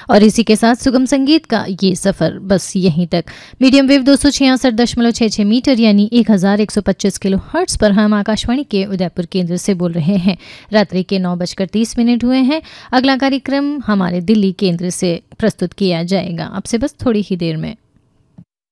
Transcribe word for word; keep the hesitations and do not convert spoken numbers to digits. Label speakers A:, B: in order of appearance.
A: और इसी के साथ सुगम संगीत का ये सफर बस यहीं तक। मीडियम वेव दो सौ छियासठ दशमलव छः छः मीटर यानी एक हजार एक सौ पच्चीस किलो हर्ट्स पर हम आकाशवाणी के उदयपुर केंद्र से बोल रहे हैं। रात्रि के नौ बजकर तीस मिनट हुए हैं। अगला कार्यक्रम हमारे दिल्ली केंद्र से प्रस्तुत किया जाएगा आपसे बस थोड़ी ही देर में।